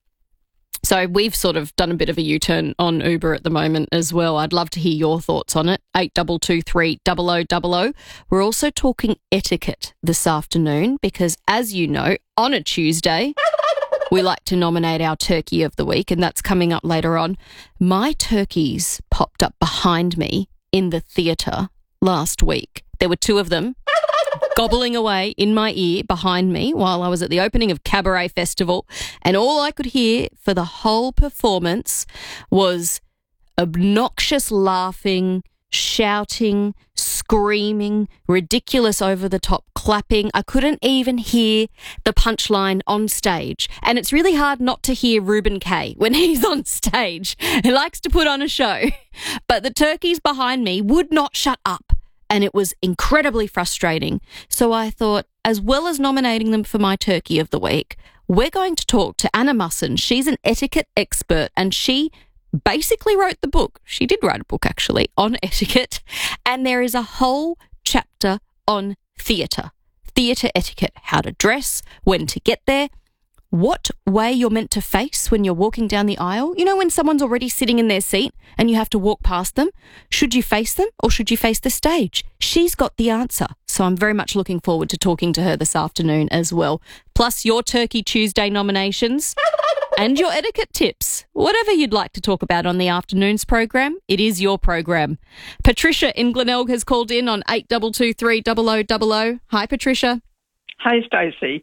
So we've sort of done a bit of a U-turn on Uber at the moment as well. I'd love to hear your thoughts on it. 8223 0000. We're also talking etiquette this afternoon because, as you know, on a Tuesday, we like to nominate our turkey of the week, and that's coming up later on. My turkeys popped up behind me in the theatre last week. There were 2 of them gobbling away in my ear behind me while I was at the opening of Cabaret Festival, and all I could hear for the whole performance was obnoxious laughing, shouting, screaming, ridiculous over-the-top clapping. I couldn't even hear the punchline on stage. And it's really hard not to hear Ruben Kay when he's on stage. He likes to put on a show. But the turkeys behind me would not shut up. And it was incredibly frustrating. So I thought, as well as nominating them for my turkey of the week, we're going to talk to Anna Musson. She's an etiquette expert, and she basically wrote the book. She did write a book, actually, on etiquette. And there is a whole chapter on theatre etiquette, how to dress, when to get there, what way you're meant to face when you're walking down the aisle. You know, when someone's already sitting in their seat and you have to walk past them, should you face them or should you face the stage? She's got the answer. So I'm very much looking forward to talking to her this afternoon as well. Plus your Turkey Tuesday nominations and your etiquette tips. Whatever you'd like to talk about on the afternoon's program, it is your program. Patricia in Glenelg has called in on 8223 0000. Hi, Patricia. Hey, Stacey.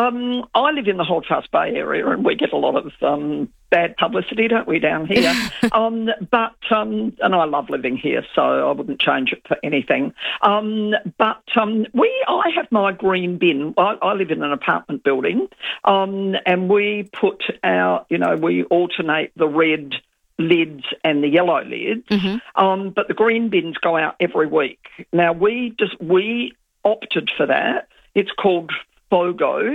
I live in the Holdfast Bay area and we get a lot of bad publicity, don't we, down here? And I love living here, so I wouldn't change it for anything. I have my green bin. I live in an apartment building, and we put we alternate the red lids and the yellow lids, but the green bins go out every week. Now, we opted for that. It's called FOGO,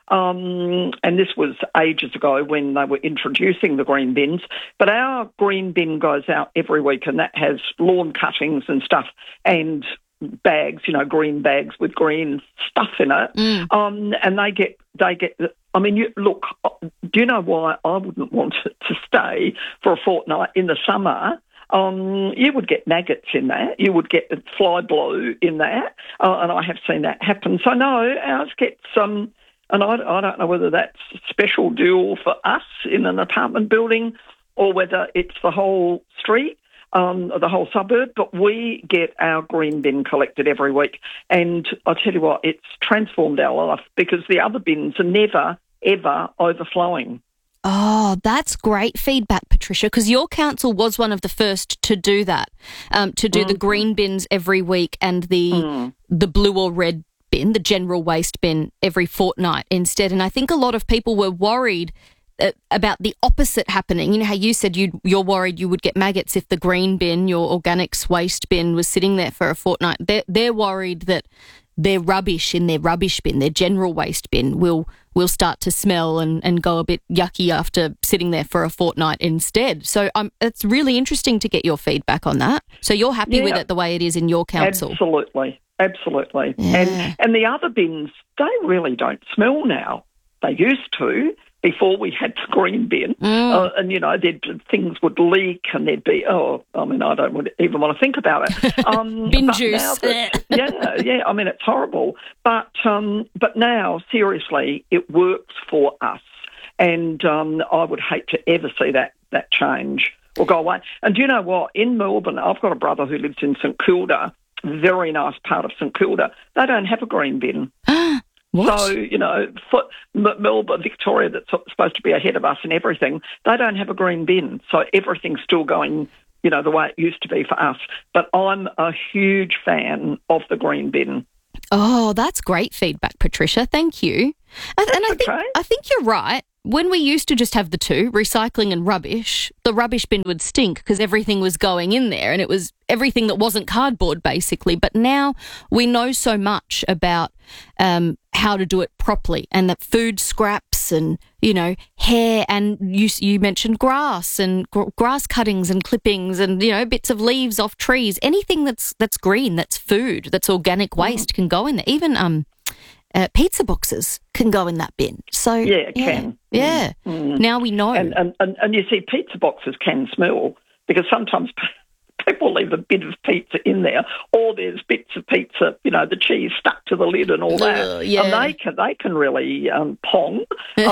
and this was ages ago when they were introducing the green bins. But our green bin goes out every week, and that has lawn cuttings and stuff and bags, green bags with green stuff in it. And they get. I mean, look. Do you know why I wouldn't want to stay for a fortnight in the summer? You would get maggots in that. You would get fly blue in that. And I have seen that happen. So, no, ours gets and I don't know whether that's a special deal for us in an apartment building or whether it's the whole street, the whole suburb, but we get our green bin collected every week. And I'll tell you what, it's transformed our life because the other bins are never, ever overflowing. Oh, that's great feedback, Patricia, because your council was one of the first to do that, to do the green bins every week and the blue or red bin, the general waste bin, every fortnight instead. And I think a lot of people were worried about the opposite happening. You know how you said you're worried you would get maggots if the green bin, your organics waste bin, was sitting there for a fortnight. They're worried that their rubbish in their rubbish bin, their general waste bin, will start to smell and go a bit yucky after sitting there for a fortnight instead. So it's really interesting to get your feedback on that. So you're happy with it the way it is in your council? Absolutely. Yeah. And the other bins, they really don't smell now. They used to before we had the green bin. And, you know, things would leak and there'd be, I don't even want to think about it. Bin juice. Yeah, I mean, it's horrible. But now, seriously, it works for us. And I would hate to ever see that change or go away. And do you know what? In Melbourne, I've got a brother who lives in St Kilda, very nice part of St Kilda. They don't have a green bin. What? So, you know, for Melbourne, Victoria, that's supposed to be ahead of us and everything, they don't have a green bin. So everything's still going, you know, the way it used to be for us. But I'm a huge fan of the green bin. Oh, that's great feedback, Patricia. Thank you. And I think you're right. When we used to just have the two, recycling and rubbish, the rubbish bin would stink because everything was going in there and it was everything that wasn't cardboard, basically. But now we know so much about how to do it properly, and that food scraps and, you know, hair, and you mentioned grass and grass cuttings and clippings and, you know, bits of leaves off trees. Anything that's green, that's food, that's organic waste can go in there. Even pizza boxes can go in that bin. So yeah, it can. Yeah. Now we know. And you see, pizza boxes can smell because sometimes people leave a bit of pizza in there, or there's bits of pizza, you know, the cheese stuck to the lid and all that. Yeah. And they can really pong.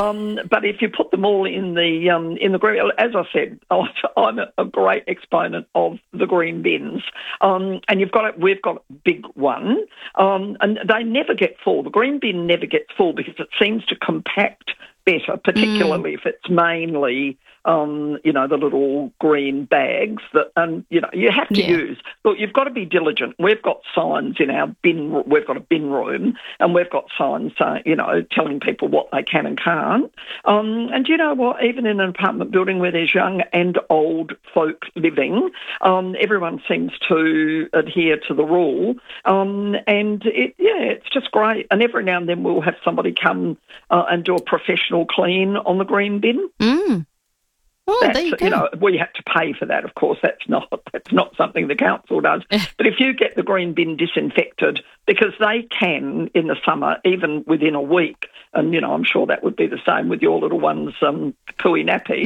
But if you put them all in the green, as I said, I'm a great exponent of the green bins. And we've got a big one, and they never get full. The green bin never gets full because it seems to compact better, particularly if it's mainly, you know, the little green bags that, and, you know, you have to use. Look, you've got to be diligent. We've got signs in our bin. We've got a bin room, and we've got signs, you know, telling people what they can and can't. And you know what? Even in an apartment building where there's young and old folk living, everyone seems to adhere to the rule. And it's just great. And every now and then we'll have somebody come and do a professional clean on the green bin. Oh, there you go. You know, we have to pay for that, of course. That's not something the council does. But if you get the green bin disinfected, because they can in the summer, even within a week, and, you know, I'm sure that would be the same with your little ones, pooey nappies.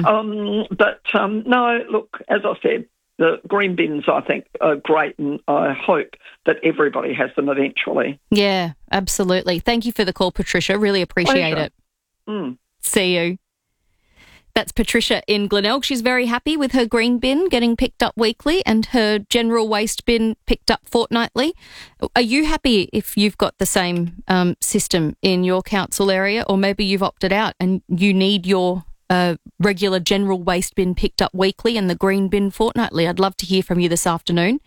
No, look, as I said, the green bins, I think, are great, and I hope that everybody has them eventually. Yeah, absolutely. Thank you for the call, Patricia. Really appreciate it. See you. That's Patricia in Glenelg. She's very happy with her green bin getting picked up weekly and her general waste bin picked up fortnightly. Are you happy if you've got the same system in your council area, or maybe you've opted out and you need your regular general waste bin picked up weekly and the green bin fortnightly? I'd love to hear from you this afternoon.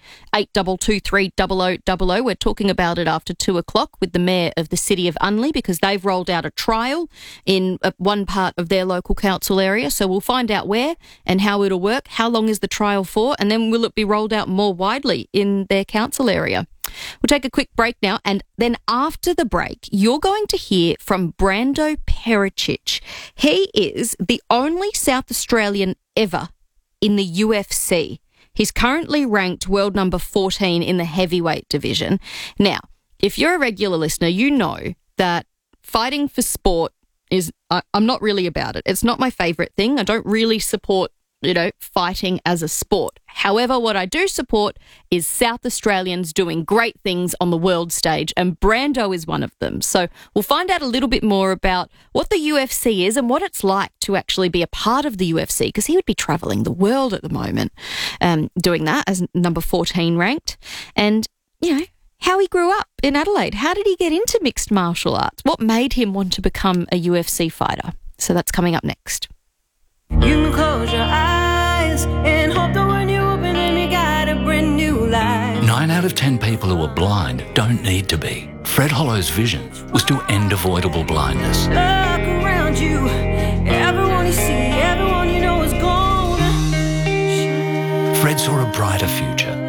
8223 0000. We're talking about it after 2 o'clock with the Mayor of the City of Unley, because they've rolled out a trial in one part of their local council area. So we'll find out where and how it'll work. How long is the trial for? And then will it be rolled out more widely in their council area? We'll take a quick break now, and then after the break, you're going to hear from Brando Pericic. He is the only South Australian ever in the UFC. He's currently ranked world number 14 in the heavyweight division. Now, if you're a regular listener, you know that fighting for sport is, I'm not really about it. It's not my favourite thing. I don't really support, you know, fighting as a sport. However, what I do support is South Australians doing great things on the world stage, and Brando is one of them. So we'll find out a little bit more about what the UFC is and what it's like to actually be a part of the UFC, because he would be travelling the world at the moment doing that as number 14 ranked. And, you know, how he grew up in Adelaide. How did he get into mixed martial arts? What made him want to become a UFC fighter? So that's coming up next. You can close your eyes and hope that when you open them you got a brand new life. 9 out of 10 people who are blind don't need to be. Fred Hollow's vision was to end avoidable blindness. Look around you, everyone you see, everyone you know is gone. Fred saw a brighter future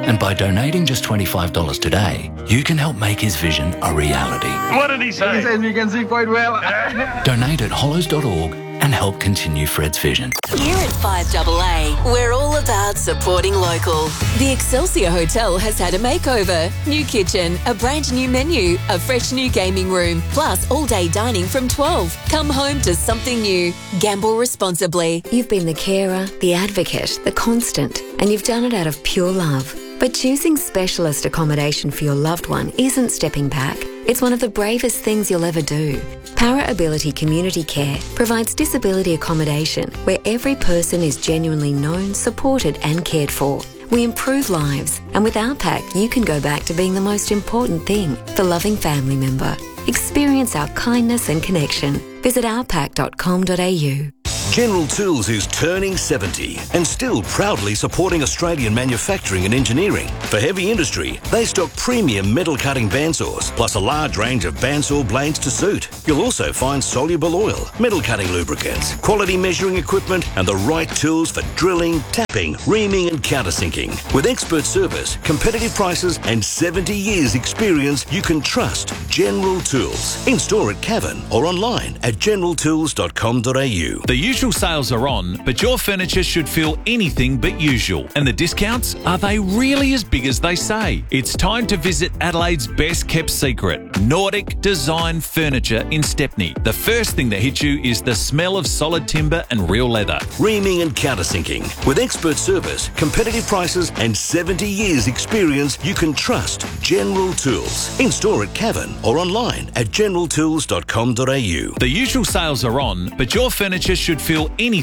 And by donating just $25 today, you can help make his vision a reality. What did he say? He says we can see quite well. Donate at hollows.org and help continue Fred's vision. Here at 5AA, we're all about supporting local. The Excelsior Hotel has had a makeover. New kitchen, a brand new menu, a fresh new gaming room, plus all-day dining from 12. Come home to something new. Gamble responsibly. You've been the carer, the advocate, the constant, and you've done it out of pure love. But choosing specialist accommodation for your loved one isn't stepping back. It's one of the bravest things you'll ever do. Para Ability Community Care provides disability accommodation where every person is genuinely known, supported and cared for. We improve lives, and with our pack, you can go back to being the most important thing, the loving family member. Experience our kindness and connection. Visit ourpack.com.au. General Tools is turning 70 and still proudly supporting Australian manufacturing and engineering. For heavy industry, they stock premium metal cutting bandsaws, plus a large range of bandsaw blades to suit. You'll also find soluble oil, metal cutting lubricants, quality measuring equipment, and the right tools for drilling, tapping, reaming, and countersinking. With expert service, competitive prices, and 70 years' experience, you can trust General Tools. In store at Cavan or online at generaltools.com.au. The usual sales are on, but your furniture should feel anything but usual. And the discounts, are they really as big as they say? It's time to visit Adelaide's best kept secret, Nordic Design Furniture in Stepney. The first thing that hits you is the smell of solid timber and real leather. Reaming and countersinking. With expert service, competitive prices, and 70 years' experience, you can trust General Tools. In store at Cavan or online at generaltools.com.au. The usual sales are on, but your furniture should feel anything